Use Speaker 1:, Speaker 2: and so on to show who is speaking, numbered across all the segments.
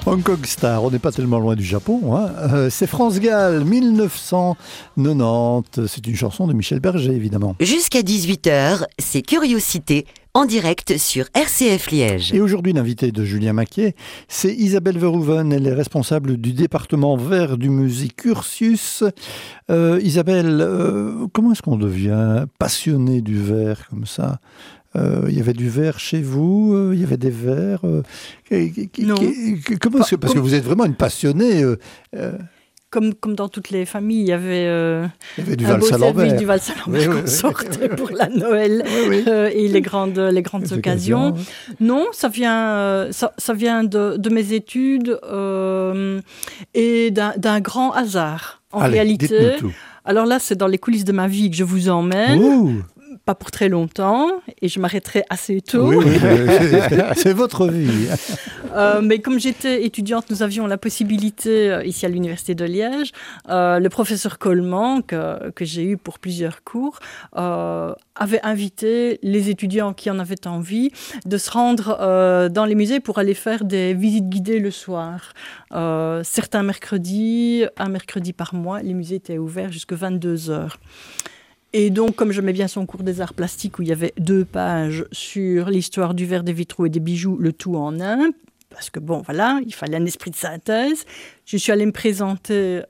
Speaker 1: Hong Kong Star, on n'est pas tellement loin du Japon. Hein. C'est France Gall, 1990. C'est une chanson de Michel Berger, évidemment.
Speaker 2: Jusqu'à 18h, c'est Curiosité, en direct sur RCF Liège.
Speaker 1: Et aujourd'hui, l'invité de Julien Maquier, c'est Isabelle Verhoeven. Elle est responsable du département vert du musée Curtius. Isabelle, comment est-ce qu'on devient passionné du verre comme ça ? Il y avait du verre chez vous, il y avait des verres.
Speaker 3: Non.
Speaker 1: Comment est-ce que, parce que vous êtes vraiment une passionnée.
Speaker 3: Comme dans toutes les familles, il y avait
Speaker 1: du
Speaker 3: un beau service du
Speaker 1: Oui,
Speaker 3: Val-Saint-Lambert qu'on sortait pour la Noël et les grandes occasions. Non, ça vient de mes études et d'un grand hasard. En réalité,
Speaker 1: dites-nous tout.
Speaker 3: Alors là, c'est dans les coulisses de ma vie que je vous emmène.
Speaker 1: Ouh.
Speaker 3: Pas pour très longtemps, et je m'arrêterai assez tôt.
Speaker 1: Oui, c'est votre vie.
Speaker 3: Mais comme j'étais étudiante, nous avions la possibilité, ici à l'Université de Liège, le professeur Coleman, que j'ai eu pour plusieurs cours, avait invité les étudiants qui en avaient envie de se rendre dans les musées pour aller faire des visites guidées le soir. Certains mercredis, un mercredi par mois, les musées étaient ouverts jusqu'à 22h. Et donc, comme j'aimais bien son cours des arts plastiques, où il y avait 2 pages sur l'histoire du verre, des vitraux et des bijoux, le tout en un, parce que bon, voilà, il fallait un esprit de synthèse, je suis allée me présenter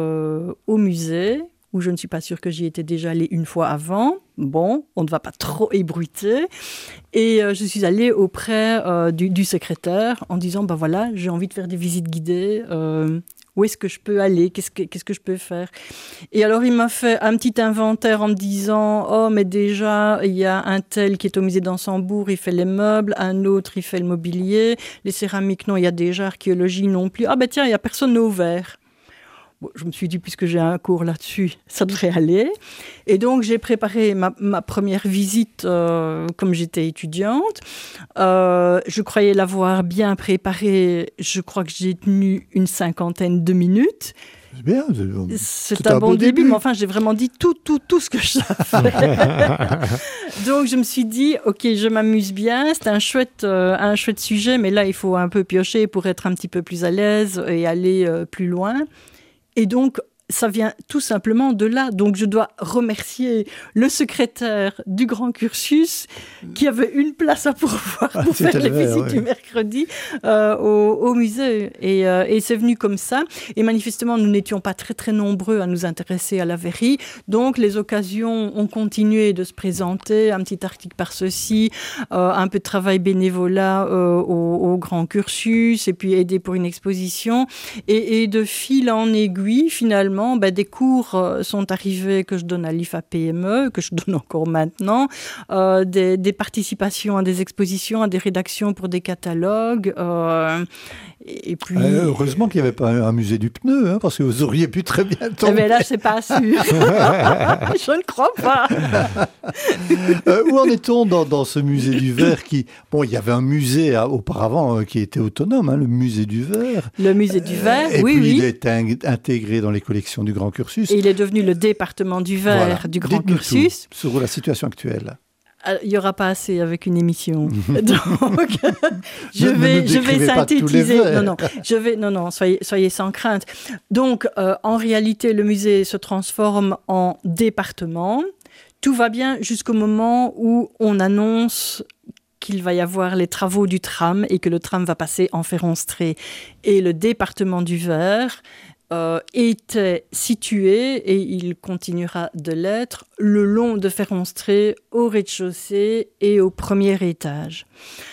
Speaker 3: au musée, où je ne suis pas sûre que j'y étais déjà allée une fois avant. Bon, on ne va pas trop ébruiter. Et je suis allée auprès du secrétaire en disant, ben voilà, j'ai envie de faire des visites guidées. Où est-ce que je peux aller ? Qu'est-ce que je peux faire ? Et alors, il m'a fait un petit inventaire en me disant « Oh, mais déjà, il y a un tel qui est au musée d'Ansembourg, il fait les meubles, un autre, il fait le mobilier, les céramiques, non, il y a déjà archéologie non plus. Ah ben tiens, il n'y a personne au verre. » Bon, je me suis dit, puisque j'ai un cours là-dessus, ça devrait aller. Et donc, j'ai préparé ma première visite comme j'étais étudiante. Je croyais l'avoir bien préparée. Je crois que j'ai tenu une 50aine de minutes.
Speaker 1: C'est bien.
Speaker 3: C'est un bon début, mais enfin, j'ai vraiment dit tout ce que je savais. Donc, je me suis dit, OK, je m'amuse bien. C'est un chouette sujet, mais là, il faut un peu piocher pour être un petit peu plus à l'aise et aller plus loin. Et donc, ça vient tout simplement de là. Donc, je dois remercier le secrétaire du Grand Curtius qui avait une place à pourvoir pour faire les visites du mercredi au musée. Et c'est venu comme ça. Et manifestement, nous n'étions pas très, très nombreux à nous intéresser à la verrerie. Donc, les occasions ont continué de se présenter. Un petit article par ceci, un peu de travail bénévolat au Grand Curtius, et puis aider pour une exposition. Et de fil en aiguille, finalement, des cours sont arrivés que je donne à l'IFA PME, que je donne encore maintenant, des participations à des expositions, à des rédactions pour des catalogues. Et puis...
Speaker 1: heureusement qu'il n'y avait pas un musée du pneu, hein, parce que vous auriez pu très bien tomber.
Speaker 3: Mais là, c'est pas sûr. Je ne crois pas.
Speaker 1: Où en est-on dans ce musée du verre qui... Bon, il y avait un musée auparavant qui était autonome, hein, le musée du verre.
Speaker 3: Le musée du verre,
Speaker 1: et
Speaker 3: oui.
Speaker 1: puis il est intégré dans les collections du Grand Curtius.
Speaker 3: Et il est devenu le département du verre du Grand Curtius.
Speaker 1: Sur la situation actuelle.
Speaker 3: Il n'y aura pas assez avec une émission. Donc, je vais synthétiser. Soyez sans crainte. Donc, en réalité, le musée se transforme en département. Tout va bien jusqu'au moment où on annonce qu'il va y avoir les travaux du tram et que le tram va passer en Ferronstrée. Et le département du verre était situé, et il continuera de l'être, le long de Ferronstrée, au rez-de-chaussée et au premier étage.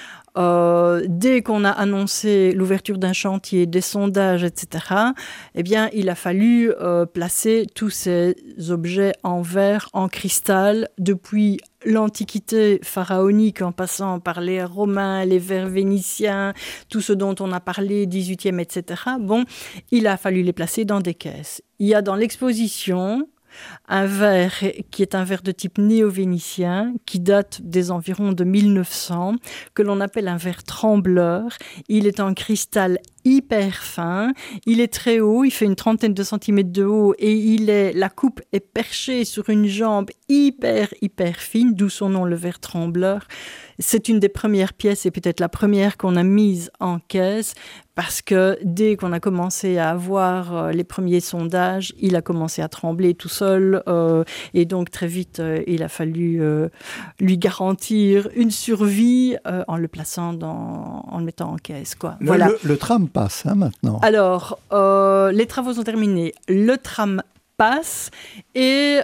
Speaker 3: Dès qu'on a annoncé l'ouverture d'un chantier, des sondages, etc., eh bien, il a fallu placer tous ces objets en verre, en cristal, depuis l'Antiquité pharaonique, en passant par les Romains, les verres vénitiens, tout ce dont on a parlé, 18e, etc. Bon, il a fallu les placer dans des caisses. Il y a dans l'exposition un verre qui est un verre de type néo-vénitien, qui date des environs de 1900, que l'on appelle un verre trembleur. Il est en cristal hyper fin, il est très haut, il fait une trentaine de centimètres de haut et la coupe est perchée sur une jambe hyper fine, d'où son nom, le verre trembleur. C'est une des premières pièces et peut-être la première qu'on a mise en caisse parce que dès qu'on a commencé à avoir les premiers sondages, il a commencé à trembler tout seul et donc très vite il a fallu lui garantir une survie en le plaçant en le mettant en caisse, quoi. Voilà.
Speaker 1: Le tram passe maintenant.
Speaker 3: Alors, les travaux sont terminés. Le tram passe et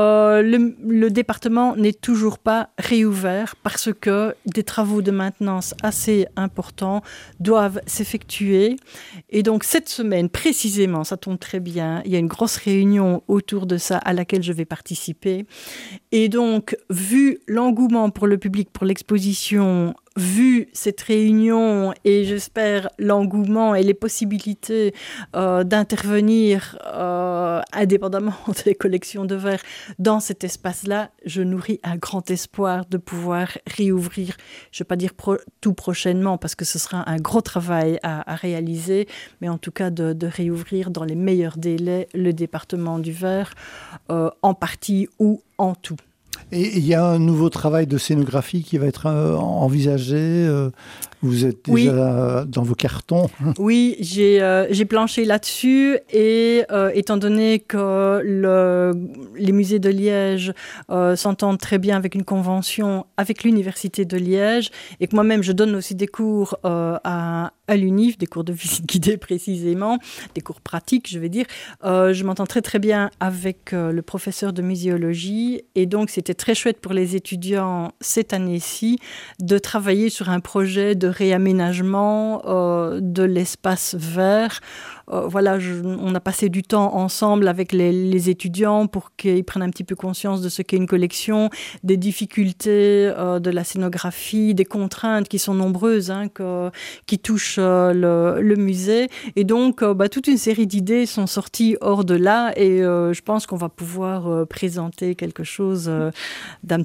Speaker 3: le département n'est toujours pas réouvert parce que des travaux de maintenance assez importants doivent s'effectuer. Et donc cette semaine, précisément, ça tombe très bien, il y a une grosse réunion autour de ça à laquelle je vais participer. Et donc, vu l'engouement pour le public, pour l'exposition, vu cette réunion et j'espère l'engouement et les possibilités d'intervenir indépendamment des collections de verre dans cet espace-là, je nourris un grand espoir de pouvoir réouvrir, je ne vais pas dire tout prochainement parce que ce sera un gros travail à réaliser, mais en tout cas de réouvrir dans les meilleurs délais le département du verre en partie ou en tout.
Speaker 1: Et il y a un nouveau travail de scénographie qui va être envisagé. Vous êtes déjà dans vos cartons.
Speaker 3: Oui, j'ai planché là-dessus et étant donné que les musées de Liège s'entendent très bien avec une convention avec l'Université de Liège et que moi-même je donne aussi des cours à l'UNIF, des cours de visite guidée précisément, des cours pratiques je vais dire, je m'entends très très bien avec le professeur de muséologie et donc c'était très chouette pour les étudiants cette année-ci de travailler sur un projet de réaménagement de l'espace vert. Voilà, on a passé du temps ensemble avec les étudiants pour qu'ils prennent un petit peu conscience de ce qu'est une collection, des difficultés de la scénographie, des contraintes qui sont nombreuses, qui touchent le musée. Et donc, toute une série d'idées sont sorties hors de là et je pense qu'on va pouvoir présenter quelque chose d'un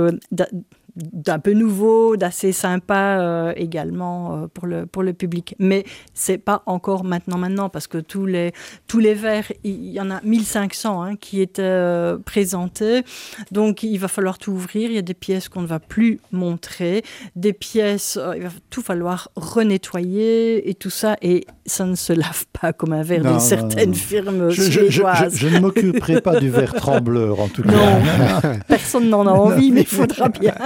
Speaker 3: peu nouveau, d'assez sympa également pour le public. Mais c'est pas encore maintenant parce que tous les verres, il y en a 1500 qui étaient présentés. Donc il va falloir tout ouvrir. Il y a des pièces qu'on ne va plus montrer, des pièces, il va tout falloir renettoyer et tout ça. Et ça ne se lave pas comme un verre d'une certaine firme suédoise.
Speaker 1: Je ne m'occuperai pas du verre trembleur en tout cas.
Speaker 3: Non, personne n'en a envie, mais il faudra bien.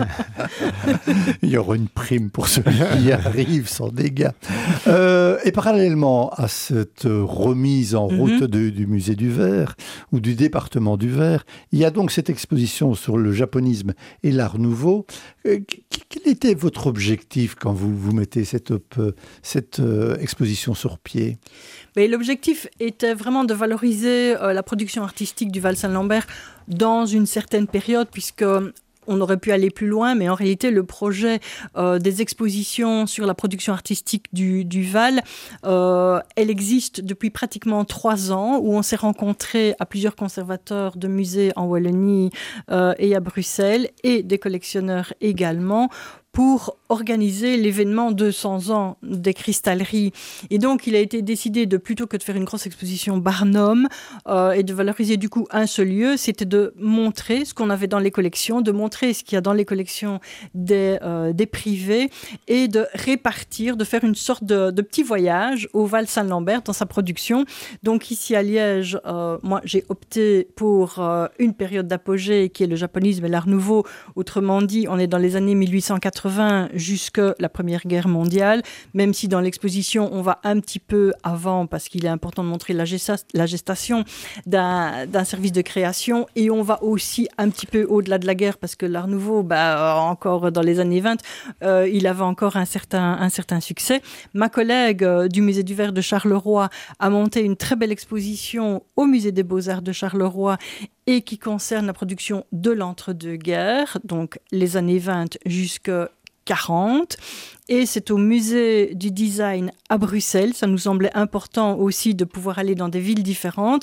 Speaker 1: Il y aura une prime pour ceux qui y arrivent sans dégâts. Et parallèlement à cette remise en route du musée du verre ou du département du verre, il y a donc cette exposition sur le japonisme et l'art nouveau. Quel était votre objectif quand vous mettez cette exposition sur pied ?
Speaker 3: Mais l'objectif était vraiment de valoriser la production artistique du Val Saint-Lambert dans une certaine période, puisque on aurait pu aller plus loin, mais en réalité, le projet des expositions sur la production artistique du Val, elle existe depuis pratiquement 3 ans, où on s'est rencontrés à plusieurs conservateurs de musées en Wallonie et à Bruxelles, et des collectionneurs également, pour organiser l'événement 200 ans des cristalleries. Et donc, il a été décidé de, plutôt que de faire une grosse exposition Barnum et de valoriser du coup un seul lieu, c'était de montrer ce qu'on avait dans les collections, de montrer ce qu'il y a dans les collections des privés et de répartir, de faire une sorte de petit voyage au Val Saint-Lambert dans sa production. Donc ici à Liège, moi j'ai opté pour une période d'apogée qui est le japonisme et l'art nouveau. Autrement dit, on est dans les années 1880 jusqu'à la Première Guerre mondiale, même si dans l'exposition, on va un petit peu avant, parce qu'il est important de montrer la gestation d'un service de création, et on va aussi un petit peu au-delà de la guerre, parce que l'art nouveau, encore dans les années 20, il avait encore un certain succès. Ma collègue du Musée du Verre de Charleroi a monté une très belle exposition au Musée des Beaux-Arts de Charleroi, et qui concerne la production de l'entre-deux-guerres, donc les années 20 jusqu'à 40. Et c'est au musée du design à Bruxelles. Ça nous semblait important aussi de pouvoir aller dans des villes différentes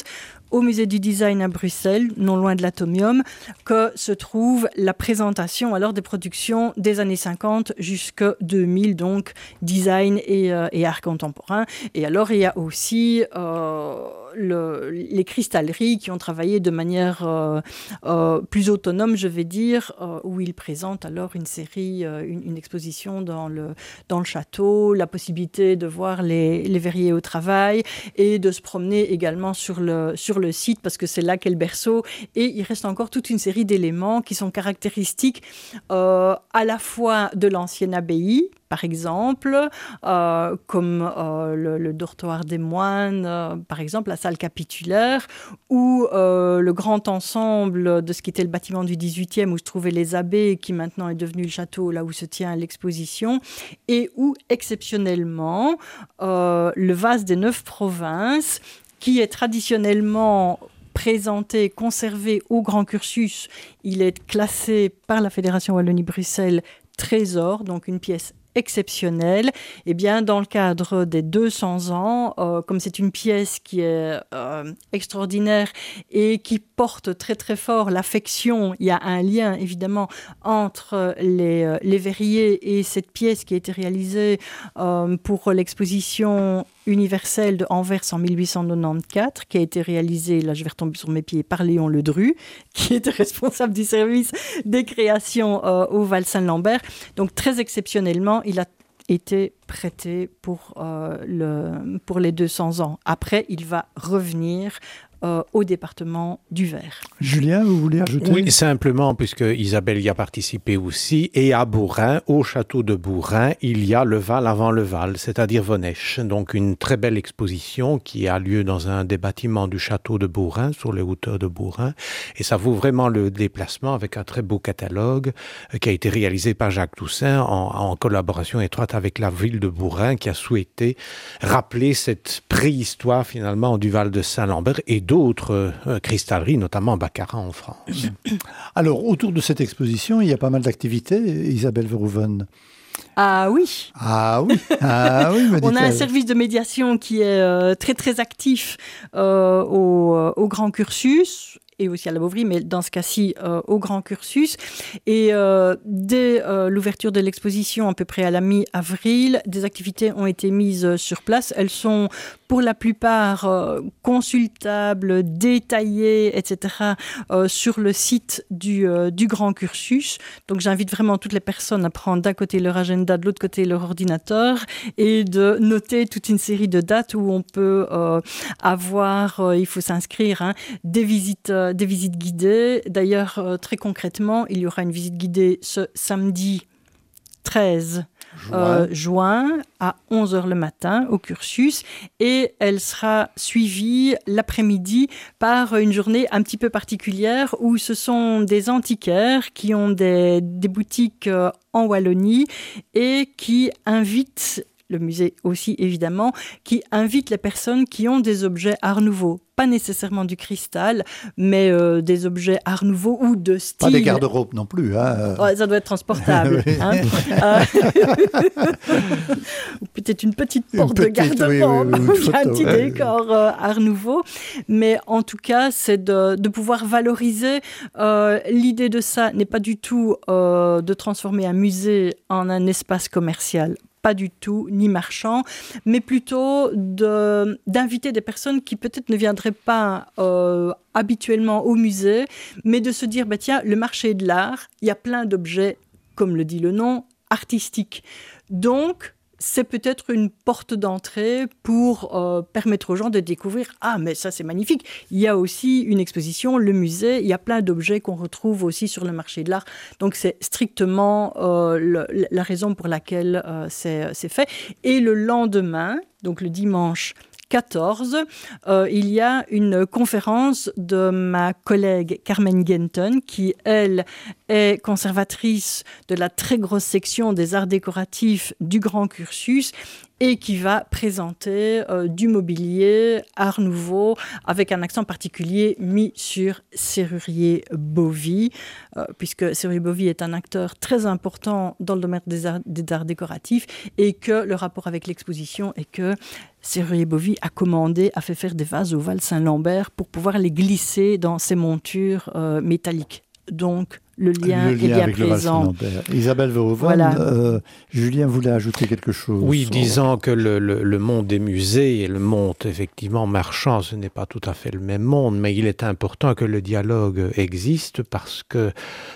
Speaker 3: au Musée du Design à Bruxelles, non loin de l'Atomium, que se trouve la présentation alors des productions des années 50 jusqu'à 2000, donc design et art contemporain. Et alors il y a aussi les cristalleries qui ont travaillé de manière plus autonome, je vais dire, où ils présentent alors une série, une exposition dans le château, la possibilité de voir les verriers au travail et de se promener également sur le site parce que c'est là qu'est le berceau. Et il reste encore toute une série d'éléments qui sont caractéristiques à la fois de l'ancienne abbaye, par exemple, comme le dortoir des moines, par exemple, la salle capitulaire, ou le grand ensemble de ce qui était le bâtiment du 18e où se trouvaient les abbés, qui maintenant est devenu le château, là où se tient l'exposition, et où, exceptionnellement, le vase des 9 provinces, qui est traditionnellement présenté, conservé au Grand Cursus, il est classé par la Fédération Wallonie-Bruxelles trésor, donc une pièce exceptionnelle. Eh bien, dans le cadre des 200 ans, comme c'est une pièce qui est extraordinaire et qui porte très très fort l'affection, il y a un lien évidemment entre les verriers et cette pièce qui a été réalisée pour l'exposition universelle de Anvers en 1894, qui a été réalisée, là je vais retomber sur mes pieds, par Léon Ledru, qui était responsable du service des créations au Val-Saint-Lambert. Donc très exceptionnellement, il a été prêté pour les 200 ans. Après, il va revenir au département du Var.
Speaker 1: Julien, vous voulez ajouter ?
Speaker 4: Oui, simplement, puisque Isabelle y a participé aussi, et à Bourrin, au château de Bourrin, il y a le Val avant le Val, c'est-à-dire Vonèche. Donc une très belle exposition qui a lieu dans un des bâtiments du château de Bourrin, sur les hauteurs de Bourrin, et ça vaut vraiment le déplacement avec un très beau catalogue qui a été réalisé par Jacques Toussaint en collaboration étroite avec la ville de Bourrin, qui a souhaité rappeler cette préhistoire finalement du Val de Saint-Lambert et d'autres cristalleries, notamment Baccarat en France.
Speaker 1: Alors, autour de cette exposition, il y a pas mal d'activités, Isabelle Verhoeven.
Speaker 3: Ah oui.
Speaker 1: Ah oui, ah oui.
Speaker 3: On a un service de médiation qui est très très actif au Grand Cursus et aussi à la Bovry, mais dans ce cas-ci au Grand Cursus. Et dès l'ouverture de l'exposition, à peu près à la mi-avril, des activités ont été mises sur place. Elles sont pour la plupart consultables, détaillées, etc. Sur le site du Grand Cursus. Donc j'invite vraiment toutes les personnes à prendre d'un côté leur agenda, de l'autre côté leur ordinateur et de noter toute une série de dates où on peut avoir, il faut s'inscrire, des visites guidées. D'ailleurs, très concrètement, il y aura une visite guidée ce samedi 13 juin à 11h le matin au Cursus et elle sera suivie l'après-midi par une journée un petit peu particulière où ce sont des antiquaires qui ont des boutiques en Wallonie et qui invitent, le musée aussi évidemment, qui invite les personnes qui ont des objets Art Nouveau. Pas nécessairement du cristal, mais des objets Art Nouveau ou de style.
Speaker 1: Pas des garde-robes non plus.
Speaker 3: Ouais, ça doit être transportable. Peut-être une petite porte de garde-robe, un petit décor Art Nouveau. Mais en tout cas, c'est de pouvoir valoriser. L'idée de ça n'est pas du tout de transformer un musée en un espace commercial. Pas du tout, ni marchand, mais plutôt d'inviter des personnes qui peut-être ne viendraient pas habituellement au musée, mais de se dire, tiens, le marché de l'art, il y a plein d'objets, comme le dit le nom, artistiques. Donc, c'est peut-être une porte d'entrée pour permettre aux gens de découvrir « Ah, mais ça, c'est magnifique !» Il y a aussi une exposition, le musée, il y a plein d'objets qu'on retrouve aussi sur le marché de l'art. Donc, c'est strictement la raison pour laquelle c'est fait. Et le lendemain, donc le dimanche 14, il y a une conférence de ma collègue Carmen Genton, qui, elle, est conservatrice de la très grosse section des arts décoratifs du Grand Cursus et qui va présenter du mobilier Art Nouveau avec un accent particulier mis sur Serrurier Bovy, puisque Serrurier Bovy est un acteur très important dans le domaine des arts décoratifs et que le rapport avec l'exposition est que Serrurier Bovy a fait faire des vases au Val Saint-Lambert pour pouvoir les glisser dans ses montures métalliques. Donc, le lien est bien
Speaker 1: avec
Speaker 3: présent.
Speaker 1: Isabelle Verhoeven, voilà. Julien voulait ajouter quelque chose.
Speaker 4: Oui, disant que le monde des musées et le monde effectivement marchand, ce n'est pas tout à fait le même monde, mais il est important que le dialogue existe parce que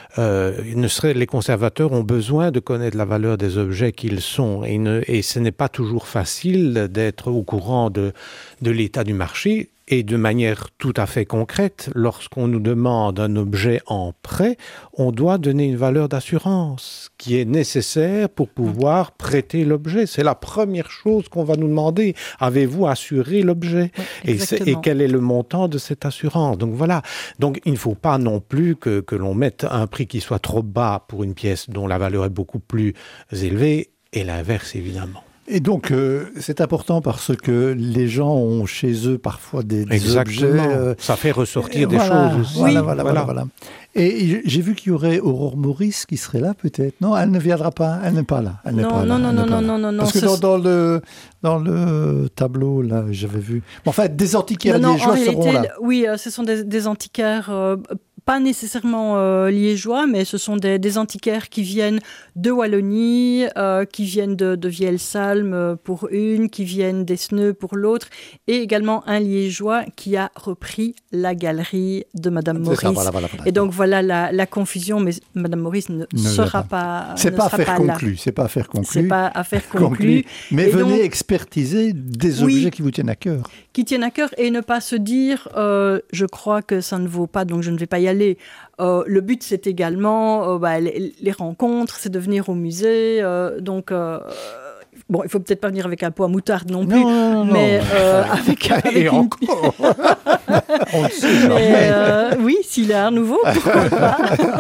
Speaker 4: les conservateurs ont besoin de connaître la valeur des objets qu'ils sont et ce n'est pas toujours facile d'être au courant de l'état du marché. Et de manière tout à fait concrète, lorsqu'on nous demande un objet en prêt, on doit donner une valeur d'assurance qui est nécessaire pour pouvoir prêter l'objet. C'est la première chose qu'on va nous demander. Avez-vous assuré l'objet ?
Speaker 3: Oui,
Speaker 4: et quel est le montant de cette assurance ? Donc voilà. Donc il ne faut pas non plus que l'on mette un prix qui soit trop bas pour une pièce dont la valeur est beaucoup plus élevée, et l'inverse évidemment.
Speaker 1: Et donc, c'est important parce que les gens ont chez eux parfois des objets...
Speaker 4: ça fait ressortir des choses aussi.
Speaker 1: Voilà. Et j'ai vu qu'il y aurait Aurore Maurice qui serait là peut-être. Non, elle ne viendra pas. Elle n'est pas là.
Speaker 3: Non.
Speaker 1: Parce que dans le tableau, là, j'avais vu... Enfin, des antiquaires liégeois seront là.
Speaker 3: Oui, ce sont des antiquaires... pas nécessairement liégeois, mais ce sont des antiquaires qui viennent de Wallonie, qui viennent de Vielsalm pour une, qui viennent d'Esneux pour l'autre, et également un liégeois qui a repris la galerie de Madame Maurice. Ça, voilà. Et donc voilà la confusion, mais Madame Maurice ne sera pas.
Speaker 1: C'est pas affaire conclue. C'est pas affaire conclue. Mais
Speaker 3: et
Speaker 1: venez
Speaker 3: donc,
Speaker 1: expertiser des objets qui vous tiennent à cœur.
Speaker 3: Qui tiennent à cœur et ne pas se dire je crois que ça ne vaut pas, donc je ne vais pas y aller. Le but, c'est également les rencontres, c'est de venir au musée. Bon, il faut peut-être pas venir avec un pot à moutarde non plus, mais avec
Speaker 1: et encore. On le sait jamais.
Speaker 3: Oui, s'il est à nouveau, pourquoi pas.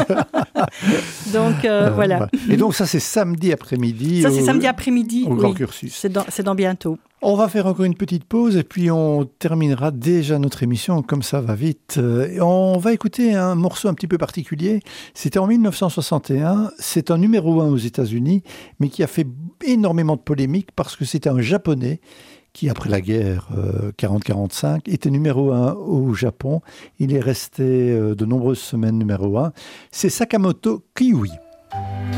Speaker 3: Donc voilà.
Speaker 1: Et donc ça, c'est samedi après-midi.
Speaker 3: Ça, c'est samedi après-midi.
Speaker 1: Au Grand Cursus.
Speaker 3: C'est dans bientôt.
Speaker 1: On va faire encore une petite pause et puis on terminera déjà notre émission, comme ça va vite. On va écouter un morceau un petit peu particulier. C'était en 1961. C'est un numéro 1 aux États-Unis, mais qui a fait énormément de polémiques parce que c'était un Japonais qui, après la guerre 40-45, était numéro 1 au Japon. Il est resté de nombreuses semaines numéro 1. C'est Sakamoto Kiwi.